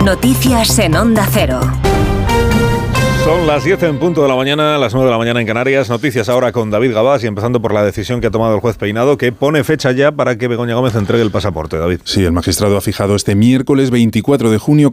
Noticias en Onda Cero. Son las 10 en punto de la mañana, las 9 de la mañana en Canarias. Noticias ahora con David Gabás y empezando por la decisión que ha tomado el juez Peinado, que pone fecha ya para que Begoña Gómez entregue el pasaporte. David. Sí, el magistrado ha fijado este miércoles 24 de junio